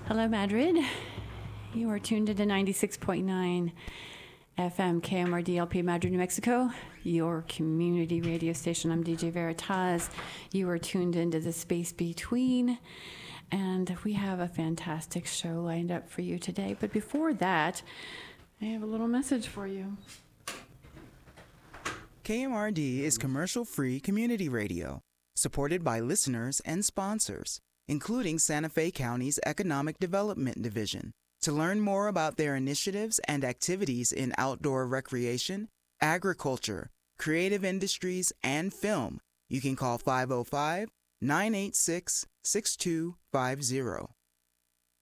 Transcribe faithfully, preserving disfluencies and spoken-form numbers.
Hello, Madrid. You are tuned into ninety-six point nine F M K M R D L P Madrid, New Mexico, your community radio station. I'm D J Veritas. You are tuned into the space between, and we have a fantastic show lined up for you today. But before that, I have a little message for you. K M R D is commercial-free community radio, supported by listeners and sponsors, including Santa Fe County's Economic Development Division. To learn more about their initiatives and activities in outdoor recreation, agriculture, creative industries, and film, you can call five oh five, nine eight six, six two five zero.